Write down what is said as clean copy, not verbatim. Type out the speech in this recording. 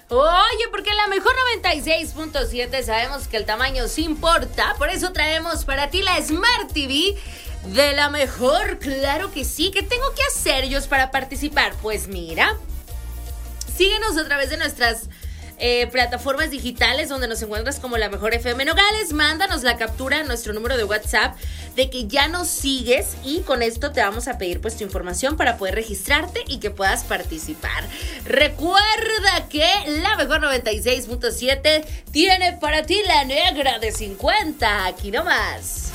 Oye, porque en la mejor 96.7 sabemos que el tamaño sí importa. Por eso traemos para ti la Smart TV de la mejor. Claro que sí. ¿Qué tengo que hacer yo para participar? Pues mira, síguenos a través de nuestras plataformas digitales donde nos encuentras como La Mejor FM Nogales. Mándanos la captura a nuestro número de WhatsApp de que ya nos sigues y con esto te vamos a pedir pues tu información para poder registrarte y que puedas participar. Recuerda que La Mejor 96.7 tiene para ti la negra de 50. Aquí nomás.